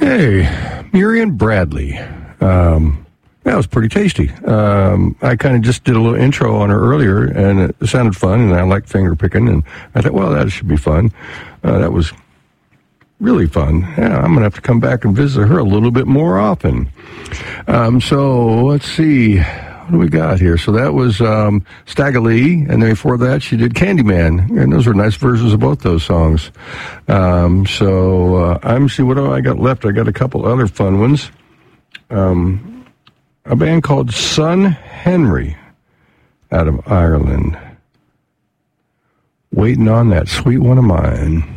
Hey, Murian Bradley. That was pretty tasty. I kind of just did a little intro on her earlier, and it sounded fun, and I like finger picking, and I thought, well, that should be fun. That was really fun. Yeah, I'm going to have to come back and visit her a little bit more often. So let's see. What do we got here? So that was Stagger Lee, and then before that she did Candyman, and those were nice versions of both those songs. I'm see what do I got left. I got a couple other fun ones. A band called Son Henry out of Ireland. Waiting on that sweet one of mine.